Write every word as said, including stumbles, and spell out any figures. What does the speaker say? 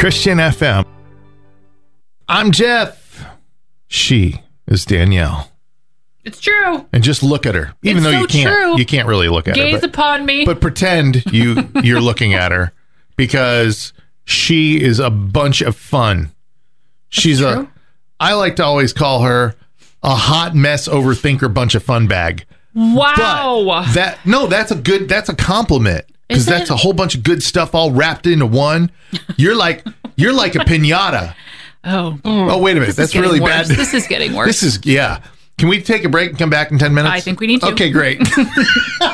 Christian F M. I'm Jeff. She is Danielle. It's true. And just look at her, even It's though so you can't. true. You can't really look at Gaze her. But, upon me. but pretend you you're looking at her because she is a bunch of fun. She's true. a. I like to always call her a hot mess overthinker bunch of fun bag. Wow. But that no, that's a good. That's a compliment because Is that's it? a whole bunch of good stuff all wrapped into one. You're like you're like a piñata. oh. Oh wait a minute, This is that's getting really worse. bad. This is getting worse. This is yeah. Can we take a break and come back in ten minutes? I think we need to. Okay, great.